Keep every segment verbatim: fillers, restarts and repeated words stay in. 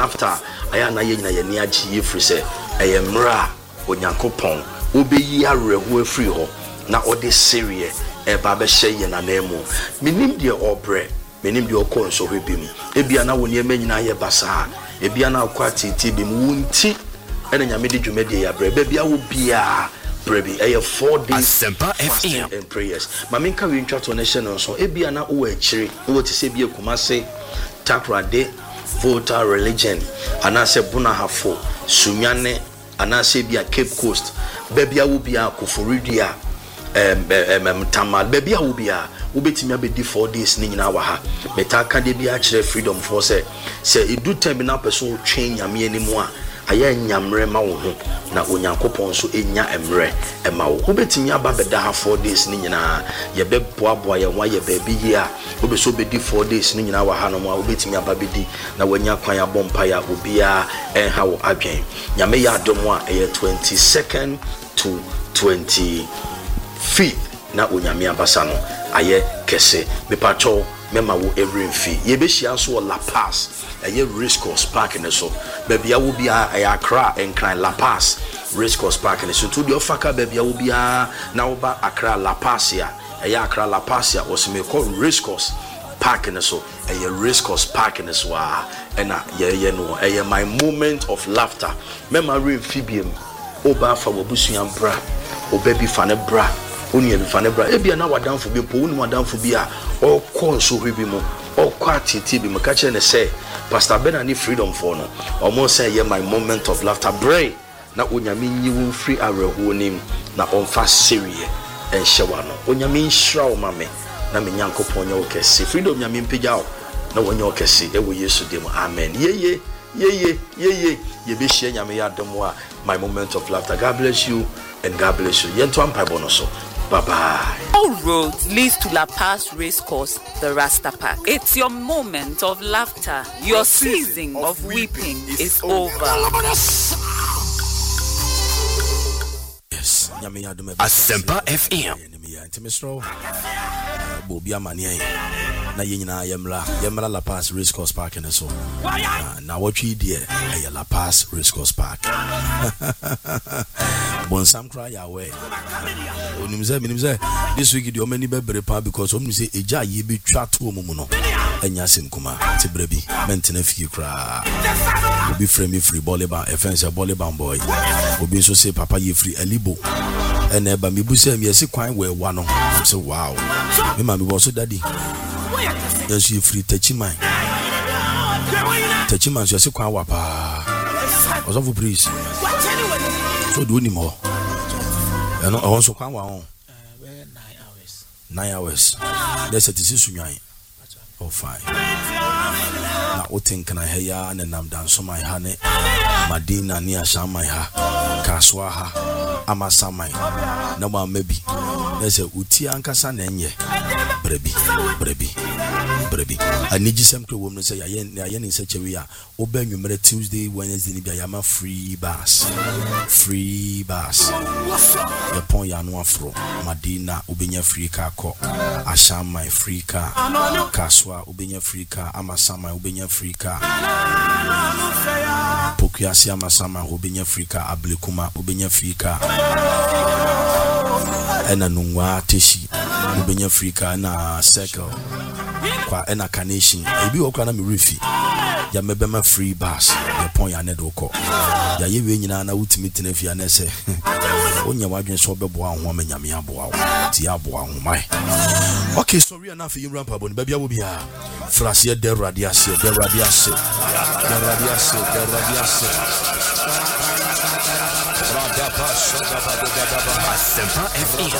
after ayana ye nyina ye ni agye ye free say eyemra onyankopon obeyi areho afiri ho na ode serie e ba be hye ye na nemu minim de obre menim de okon so hwebim ebia na woni ema nyina ye basa ebia na akwati ti bim wunti ene nyame de dwumade ya bre bia wo bia brebi e four days Asempa F M and prayers maminka we ntwa to nation so ebia na wo akire wo ti se bia kumase takrade voter religion anase bunahafo sunyane anase bia Cape Coast bebia wo bia koforidua em em tamal bebia wo bia wo betimi abedi four days ni nyina wa ha metaka de bia kire freedom for say say edu terminal person twen nyame animu a aya nyamre ma wo ho na onyankopon so enya emre ema wo wo betimi aba beda ha four days ni nyina ye beboaboa ye wa ye baabi yi a wo be so bedi four days ni nyina wa ha no mo wo betimi aba bedi na wanya kwan ya bompa ya obia enha wo adwen nyame ya adom a eye twenty-second to twenty-fifth na onyame abasa no aye kese mepacho mema wo every fee ye be hia so La Paz aye Race Course Park ne so bebia wo bia aye Accra enkran La Paz Race Course Park ne so to de ofaka bebia wo bia na wo ba Accra La Paz ya aye Accra La Paz ya osime call Race Course Park ne so aye Race Course Park ne so a ena ye ye no aye my moment of laughter mema re fibiem oba fa wo busuan bra obabi fa ne bra oni ebi fa ne bra ebia na wadanfo bi po oni wadanfo bi a o konso hwebi mu o kwatiti bi maka che ne say Pastor Benani freedom for no omo say ye my moment of laughter bray na onyame nyiwu free areho nim na onfa serie en hyewa no onyame nhira o mame na me nyankopon nya okese freedom nyame mpegya o na wonya okese e wo Yesu dem amen yeye yeye yeye ye be hye nyame ya dom a my moment of laughter. God bless you and God bless you yento ampa bonoso. Bye-bye. All roads leads to La Paz Race Course, the Rasta Park. It's your moment of laughter. Your season of weeping is over. Yes. Asempa F M. Bobia mania na yenyina yemla yemla La Paz Race Course Park and so na watwi die e La Paz Race Course Park bonsam cry away onimze minimze this week the many bebre pa because omni say eja ye be twa to omumu no anya sem kuma te brebi mentena fiki kra obi frame free volleyball offense volleyball boy obi so say papa ye free alibo ene ba mi busa mi ese kwan we wa no say wow me ma mi bo so daddy yes you free tachiman tachiman so ese kwan wa pa oso fu please so do ni mo eno o so kwan wa on nine hours nine hours let's say this sunyan oh fine na o think na heya na nam dan so my ha ne madina ni asha my ha kaswa ha amasamai na ma mebi na se uti ankasa na enye brebi brebi brebi aniji semkre wo no se ya ye ni se chewi a oba nwumere Tuesday Wednesday ni bia ya ma free bus free bus ya pon ya no afro madina obenya free car ko ashamai free car kaswa obenya free car amasamai obenya free car pokuasi amasamai obenya free car ablekuma obenya free car ena nungwa teshi ubenya Africa na circle kwa ena carnation ebi okra na me refi ya mebema free bus ya pon ya ne doko ya yewe nyina na utimi tenefi ya nese onya wadwen so bebo ahwo amanyame abo ti abo ahwo mai okay sorry enough you rampa boni babia wo bia frase de radiase de radiase de radiase de radiase Asempa F M.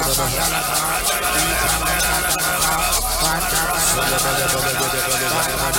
Le